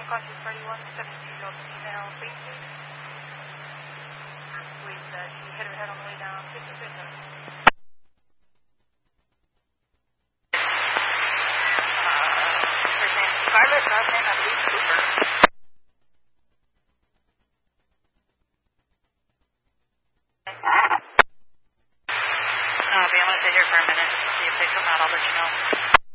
Coffee 3117 Delta female, please. Please, she hit her head on the way down. 56. Scarlett, last name, I believe, Cooper. I'll be able to sit here for a minute. See if they come out. I'll let you know.